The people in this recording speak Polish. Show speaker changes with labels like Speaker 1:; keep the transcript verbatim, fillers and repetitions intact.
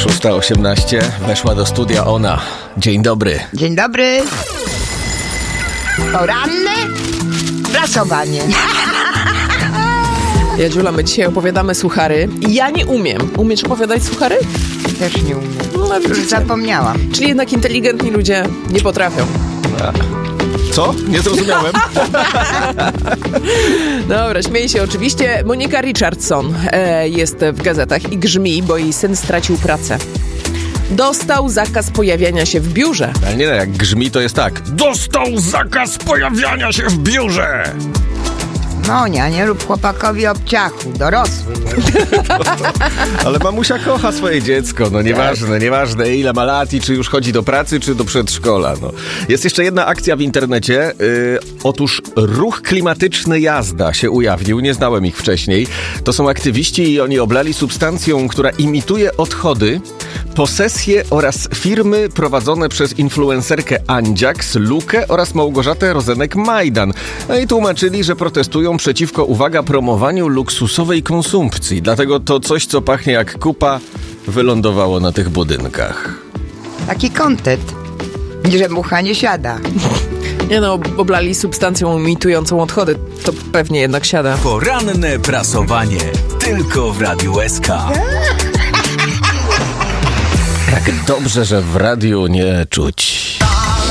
Speaker 1: szósta osiemnaście, weszła do studia ona. Dzień dobry.
Speaker 2: Dzień dobry. Poranne prasowanie.
Speaker 3: Jadziula, my dzisiaj opowiadamy suchary. Ja nie umiem. Umiesz opowiadać suchary?
Speaker 2: Też nie umiem.
Speaker 3: No,
Speaker 2: Już
Speaker 3: widzicie.
Speaker 2: zapomniałam.
Speaker 3: Czyli jednak inteligentni ludzie nie potrafią.
Speaker 1: Co? Nie zrozumiałem.
Speaker 3: Dobra, śmieję się oczywiście. Monika Richardson e, jest w gazetach i grzmi, bo jej syn stracił pracę. Dostał zakaz pojawiania się w biurze.
Speaker 1: Ale nie, no, jak grzmi to jest tak. Dostał zakaz pojawiania się w biurze.
Speaker 2: Monia, nie rób chłopakowi obciachu. Dorosły jest.
Speaker 1: Ale mamusia kocha swoje dziecko, no nieważne, nieważne ile ma lat i czy już chodzi do pracy, czy do przedszkola. No. Jest jeszcze jedna akcja w internecie. Yy, otóż ruch klimatyczny Jazda się ujawnił, nie znałem ich wcześniej. To są aktywiści i oni oblali substancją, która imituje odchody, posesje oraz firmy prowadzone przez influencerkę Andziaks, Lukę oraz Małgorzatę Rozenek-Majdan. No i tłumaczyli, że protestują przeciwko, uwaga, promowaniu luksusowej konsumpcji. Dlatego to coś, co pachnie jak kupa, wylądowało na tych budynkach.
Speaker 2: Taki kontent, że mucha nie siada.
Speaker 3: Nie no, oblali substancją imitującą odchody. To pewnie jednak siada.
Speaker 4: Poranne prasowanie. Tylko w Radiu S K.
Speaker 1: Tak dobrze, że w radiu nie czuć.